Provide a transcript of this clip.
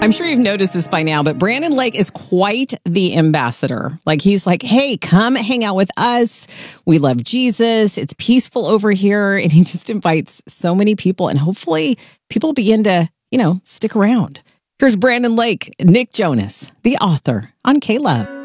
I'm sure you've noticed this by now, but Brandon Lake is quite the ambassador. Like, he's like, hey, come hang out with us. We love Jesus. It's peaceful over here. And he just invites so many people. And hopefully people begin to, stick around. Here's Brandon Lake, Nick Jonas, the author, on K-Love.